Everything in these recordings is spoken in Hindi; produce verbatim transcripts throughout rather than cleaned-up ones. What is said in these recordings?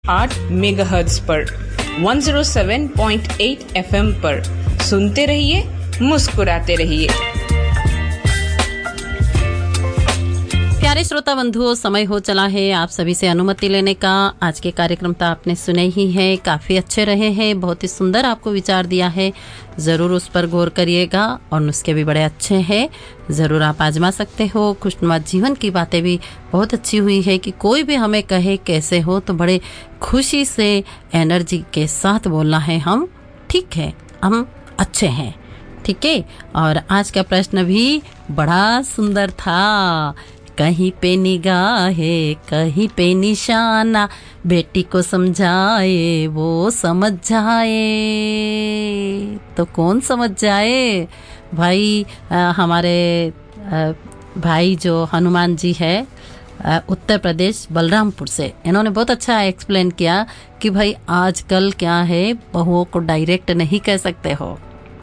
आठ मेगाहर्ट्ज पर एक सौ सात पॉइंट आठ एफएम पर सुनते रहिए, मुस्कुराते रहिए। प्यारे श्रोता बंधुओं, समय हो चला है आप सभी से अनुमति लेने का। आज के कार्यक्रम तो आपने सुने ही हैं, काफ़ी अच्छे रहे हैं, बहुत ही सुंदर आपको विचार दिया है। ज़रूर उस पर गौर करिएगा और नुस्खे भी बड़े अच्छे हैं, ज़रूर आप आजमा सकते हो। खुशनुमा जीवन की बातें भी बहुत अच्छी हुई है कि कोई भी हमें कहे कैसे हो तो बड़े खुशी से एनर्जी के साथ बोलना है, हम ठीक है, हम अच्छे हैं, ठीक है। और आज का प्रश्न भी बड़ा सुंदर था। कहीं पे निगाहे कहीं पे निशाना, बेटी को समझाए वो समझ जाए। तो कौन समझ जाए भाई? आ, हमारे आ, भाई जो हनुमान जी है आ, उत्तर प्रदेश बलरामपुर से, इन्होंने बहुत अच्छा एक्सप्लेन किया कि भाई आजकल क्या है, बहुओं को डायरेक्ट नहीं कह सकते हो।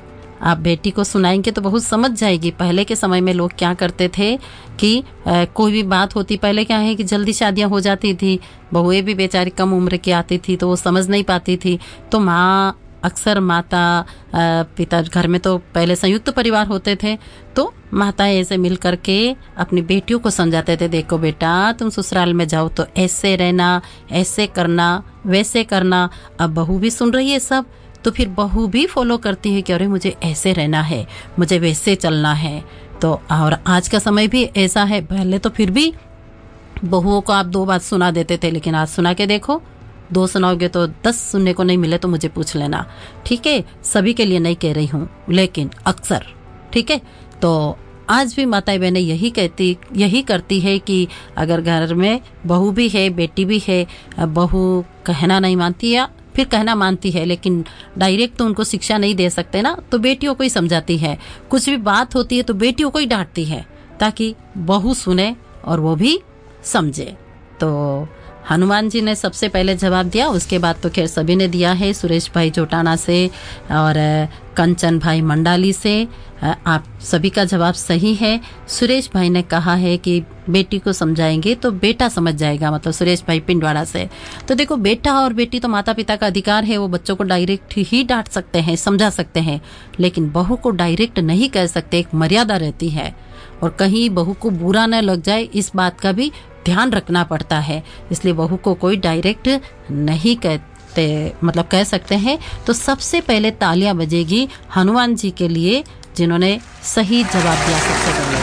आप बेटी को सुनाएंगे तो बहुत समझ जाएगी। पहले के समय में लोग क्या करते थे कि आ, कोई भी बात होती, पहले क्या है कि जल्दी शादियां हो जाती थी, बहुएं भी बेचारी कम उम्र की आती थी तो वो समझ नहीं पाती थी। तो माँ अक्सर माता आ, पिता, घर में तो पहले संयुक्त परिवार होते थे, तो माताएं ऐसे मिल करके अपनी बेटियों को समझाते थे, देखो बेटा तुम ससुराल में जाओ तो ऐसे रहना, ऐसे करना, वैसे करना। अब बहू भी सुन रही है सब, तो फिर बहू भी फॉलो करती है कि अरे मुझे ऐसे रहना है, मुझे वैसे चलना है। तो और आज का समय भी ऐसा है, पहले तो फिर भी बहुओं को आप दो बात सुना देते थे, लेकिन आज सुना के देखो, दो सुनाओगे तो दस सुनने को नहीं मिले तो मुझे पूछ लेना, ठीक है। सभी के लिए नहीं कह रही हूँ, लेकिन अक्सर, ठीक है। तो आज भी माताएं बहनें यही कहती यही करती है कि अगर घर में बहू भी है, बेटी भी है, बहू कहना नहीं मानती या फिर कहना मानती है लेकिन डायरेक्ट तो उनको शिक्षा नहीं दे सकते ना, तो बेटियों को ही समझाती है। कुछ भी बात होती है तो बेटियों को ही डांटती है ताकि बहू सुने और वो भी समझे। तो हनुमान जी ने सबसे पहले जवाब दिया, उसके बाद तो खैर सभी ने दिया है, सुरेश भाई जोटाना से और कंचन भाई मंडाली से। आप सभी का जवाब सही है। सुरेश भाई ने कहा है कि बेटी को समझाएंगे तो बेटा समझ जाएगा, मतलब सुरेश भाई पिंडवाड़ा से। तो देखो, बेटा और बेटी तो माता पिता का अधिकार है, वो बच्चों को डायरेक्ट ही डांट सकते हैं, समझा सकते हैं, लेकिन बहू को डायरेक्ट नहीं कह सकते, एक मर्यादा रहती है। और कहीं बहू को बुरा न लग जाए, इस बात का भी ध्यान रखना पड़ता है, इसलिए बहू को कोई डायरेक्ट नहीं कहते, मतलब कह सकते हैं। तो सबसे पहले तालियां बजेगी हनुमान जी के लिए जिन्होंने सही जवाब दिया सबसे पहले,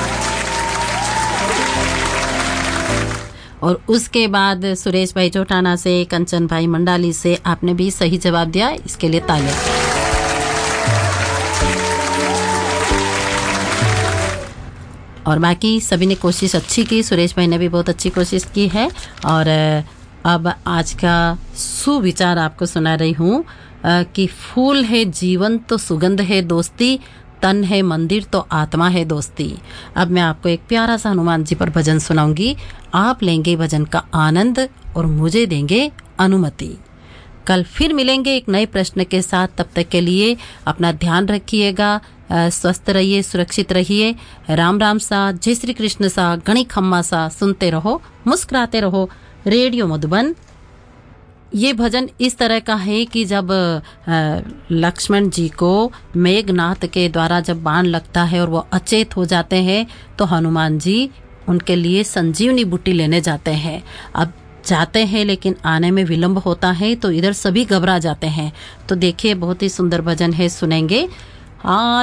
और उसके बाद सुरेश भाई चौटाना से, कंचन भाई मंडाली से आपने भी सही जवाब दिया, इसके लिए तालियां। और बाकी सभी ने कोशिश अच्छी की, सुरेश भाई ने भी बहुत अच्छी कोशिश की है। और अब आज का सुविचार आपको सुना रही हूँ कि फूल है जीवन तो सुगंध है दोस्ती, तन है मंदिर तो आत्मा है दोस्ती। अब मैं आपको एक प्यारा सा हनुमान जी पर भजन सुनाऊंगी, आप लेंगे भजन का आनंद और मुझे देंगे अनुमति। कल फिर मिलेंगे एक नए प्रश्न के साथ, तब तक के लिए अपना ध्यान रखिएगा, स्वस्थ रहिए, सुरक्षित रहिए। राम राम सा, जय श्री कृष्ण सा, गणी खम्मा सा, सुनते रहो, मुस्कुराते रहो रेडियो मधुबन। ये भजन इस तरह का है कि जब लक्ष्मण जी को मेघनाथ के द्वारा जब बाण लगता है और वो अचेत हो जाते हैं, तो हनुमान जी उनके लिए संजीवनी बूटी लेने जाते हैं। अब जाते हैं लेकिन आने में विलंब होता है, तो इधर सभी घबरा जाते हैं। तो देखिए, बहुत ही सुंदर भजन है, सुनेंगे। हाँ,